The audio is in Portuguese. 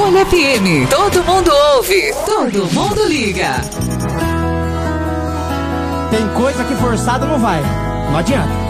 Folha FM. Todo mundo ouve, todo mundo liga. Tem coisa que forçado não vai. Não adianta.